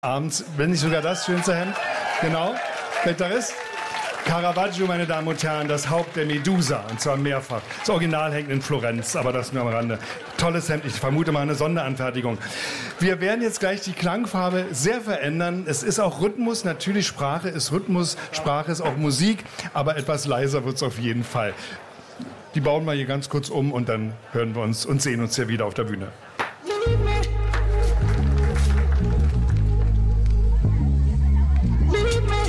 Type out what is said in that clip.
Abends, wenn nicht sogar das schönste Hemd. Genau. Gitarrist. Caravaggio, meine Damen und Herren, das Haupt der Medusa, und zwar mehrfach. Das Original hängt in Florenz, aber das nur am Rande. Tolles Hemd, ich vermute mal eine Sonderanfertigung. Wir werden jetzt gleich die Klangfarbe sehr verändern. Es ist auch Rhythmus, natürlich Sprache ist Rhythmus, Sprache ist auch Musik, aber etwas leiser wird es auf jeden Fall. Die bauen wir hier ganz kurz um und dann hören wir uns und sehen uns hier wieder auf der Bühne.